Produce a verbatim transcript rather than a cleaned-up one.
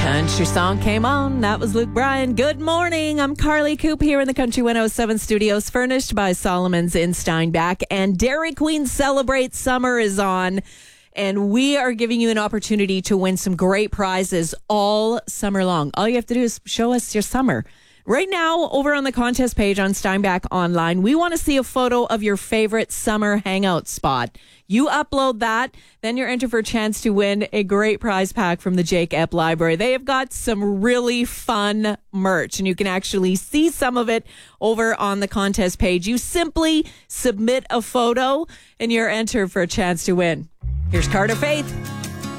Country song came on. That was Luke Bryan. Good morning. I'm Carly Coop here in the Country one oh seven studios, furnished by Solomon's in Steinbach. And Dairy Queen Celebrate Summer is on. And we are giving you an opportunity to win some great prizes all summer long. All you have to do is show us your summer. Right now, over on the contest page on Steinbach Online, we want to see a photo of your favorite summer hangout spot. You upload that, then you're entered for a chance to win a great prize pack from the Jake Epp Library. They have got some really fun merch, and you can actually see some of it over on the contest page. You simply submit a photo, and you're entered for a chance to win. Here's Carter Faith.